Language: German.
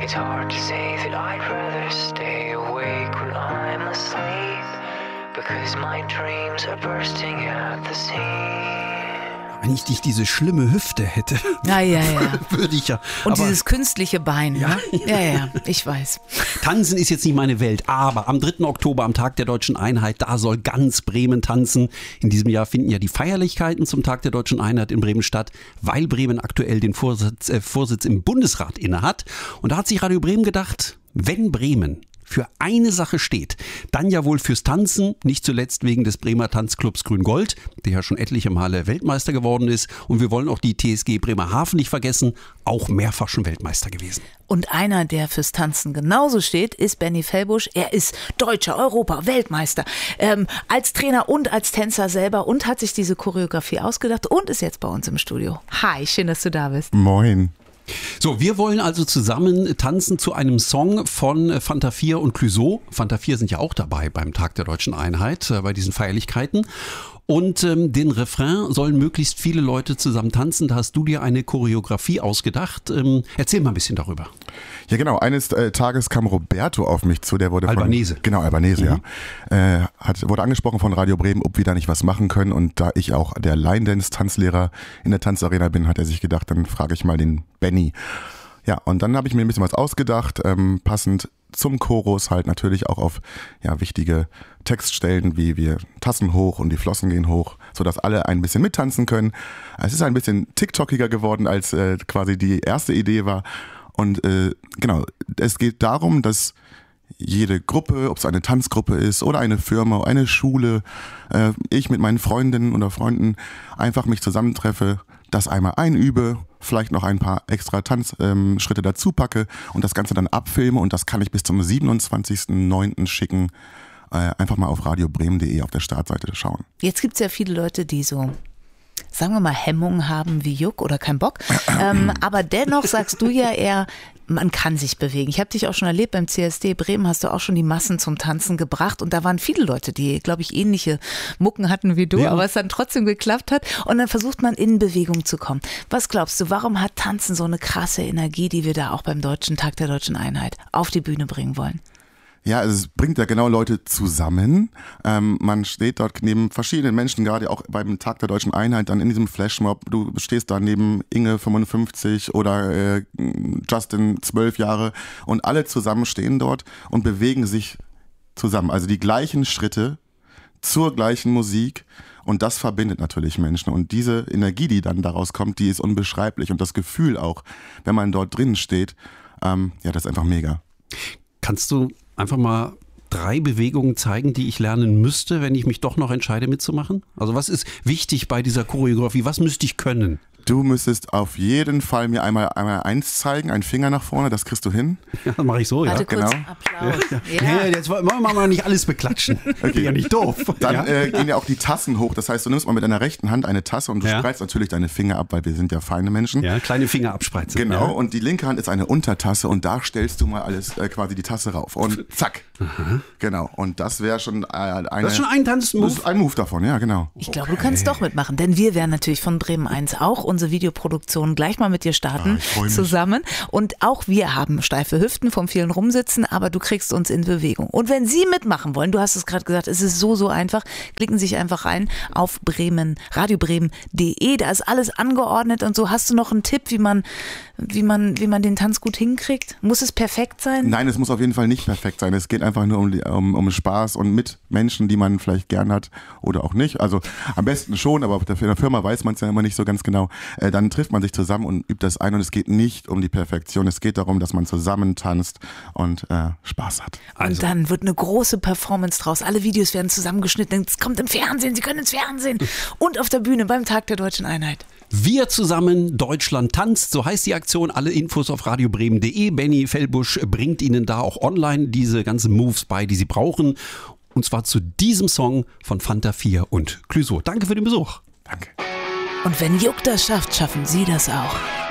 It's hard to say that I'd rather stay awake when I'm asleep, because my dreams are bursting at the seams. Wenn ich nicht diese schlimme Hüfte hätte, Ja. würde ich ja. Und aber dieses künstliche Bein, ne? Ja, ich weiß. Tanzen ist jetzt nicht meine Welt, aber am 3. Oktober, am Tag der Deutschen Einheit, da soll ganz Bremen tanzen. In diesem Jahr finden ja die Feierlichkeiten zum Tag der Deutschen Einheit in Bremen statt, weil Bremen aktuell den Vorsitz im Bundesrat innehat. Und da hat sich Radio Bremen gedacht, wenn Bremen für eine Sache steht, dann ja wohl fürs Tanzen, nicht zuletzt wegen des Bremer Tanzclubs Grün-Gold, der ja schon etliche Male Weltmeister geworden ist. Und wir wollen auch die TSG Bremerhaven nicht vergessen, auch mehrfach schon Weltmeister gewesen. Und einer, der fürs Tanzen genauso steht, ist Benny Fellbusch. Er ist Deutscher, Weltmeister, als Trainer und als Tänzer selber und hat sich diese Choreografie ausgedacht und ist jetzt bei uns im Studio. Hi, schön, dass du da bist. Moin. So, wir wollen also zusammen tanzen zu einem Song von Fanta 4 und Clouseau. Fanta 4 sind ja auch dabei beim Tag der Deutschen Einheit, bei diesen Feierlichkeiten. Und den Refrain sollen möglichst viele Leute zusammen tanzen. Da hast du dir eine Choreografie ausgedacht. Erzähl mal ein bisschen darüber. Ja genau, eines Tages kam Roberto auf mich zu, der wurde Albanese. Albanese, ja. Wurde angesprochen von Radio Bremen, ob wir da nicht was machen können. Und da ich auch der Line-Dance-Tanzlehrer in der Tanzarena bin, hat er sich gedacht, dann frage ich mal den Benny. Ja, und dann habe ich mir ein bisschen was ausgedacht, passend zum Chorus halt natürlich auch auf wichtige Textstellen wie wir Tassen hoch und die Flossen gehen hoch, sodass alle ein bisschen mittanzen können. Es ist ein bisschen TikTokiger geworden, als quasi die erste Idee war. Und genau, es geht darum, dass jede Gruppe, ob es eine Tanzgruppe ist oder eine Firma, eine Schule, ich mit meinen Freundinnen oder Freunden einfach mich zusammentreffe, das einmal einübe, vielleicht noch ein paar extra Tanzschritte dazu packe und das Ganze dann abfilme und das kann ich bis zum 27.09. schicken. Einfach mal auf radiobremen.de auf der Startseite schauen. Jetzt gibt es ja viele Leute, die so, sagen wir mal, Hemmungen haben wie Juck oder kein Bock. Aber dennoch sagst du ja eher, man kann sich bewegen. Ich habe dich auch schon erlebt beim CSD Bremen, hast du auch schon die Massen zum Tanzen gebracht und da waren viele Leute, die, glaube ich, ähnliche Mucken hatten wie du, aber es dann trotzdem geklappt hat und dann versucht man in Bewegung zu kommen. Was glaubst du, warum hat Tanzen so eine krasse Energie, die wir da auch beim Deutschen Tag der Deutschen Einheit auf die Bühne bringen wollen? Ja, es bringt ja genau Leute zusammen. Man steht dort neben verschiedenen Menschen, gerade auch beim Tag der Deutschen Einheit, dann in diesem Flashmob. Du stehst da neben Inge 55 oder Justin 12 Jahre und alle zusammen stehen dort und bewegen sich zusammen. Also die gleichen Schritte zur gleichen Musik und das verbindet natürlich Menschen. Und diese Energie, die dann daraus kommt, die ist unbeschreiblich und das Gefühl auch, wenn man dort drin steht, das ist einfach mega. Kannst du einfach mal 3 Bewegungen zeigen, die ich lernen müsste, wenn ich mich doch noch entscheide mitzumachen? Also was ist wichtig bei dieser Choreografie? Was müsste ich können? Du müsstest auf jeden Fall mir einmal eins zeigen, einen Finger nach vorne, das kriegst du hin. Ja, das mache ich so, Warte, ja. kurz, Genau. Applaus. Ja, jetzt wollen wir mal nicht alles beklatschen. Okay. Ja, nicht doof. Dann gehen ja auch die Tassen hoch. Das heißt, du nimmst mal mit deiner rechten Hand eine Tasse und du spreizst natürlich deine Finger ab, weil wir sind ja feine Menschen. Ja, kleine Finger abspreizen. Genau, ja. und die linke Hand ist eine Untertasse und da stellst du mal alles quasi die Tasse rauf. Und zack. Aha. Genau, und das wäre schon Das ist schon ein Tanzmove? Ein Move davon, ja, genau. Ich glaube, du kannst doch mitmachen, denn wir werden natürlich von Bremen 1 auch unsere Videoproduktion gleich mal mit dir starten, zusammen. Und auch wir haben steife Hüften vom vielen Rumsitzen, aber du kriegst uns in Bewegung. Und wenn Sie mitmachen wollen, du hast es gerade gesagt, es ist so einfach, klicken Sie sich einfach rein auf radiobremen.de, da ist alles angeordnet und so. Hast du noch einen Tipp, wie man den Tanz gut hinkriegt? Muss es perfekt sein? Nein, es muss auf jeden Fall nicht perfekt sein. Es geht einfach nur um Spaß und mit Menschen, die man vielleicht gern hat oder auch nicht. Also am besten schon, aber in der Firma weiß man es ja immer nicht so ganz genau. Dann trifft man sich zusammen und übt das ein und es geht nicht um die Perfektion. Es geht darum, dass man zusammen tanzt und Spaß hat. Und dann wird eine große Performance draus. Alle Videos werden zusammengeschnitten. Es kommt im Fernsehen, Sie können ins Fernsehen und auf der Bühne beim Tag der Deutschen Einheit. Wir zusammen, Deutschland tanzt, so heißt die Aktion. Alle Infos auf radiobremen.de. Benny Fellbusch bringt Ihnen da auch online diese ganzen Moves bei, die Sie brauchen. Und zwar zu diesem Song von Fanta 4 und Clouseau. Danke für den Besuch. Danke. Und wenn Juck das schafft, schaffen Sie das auch.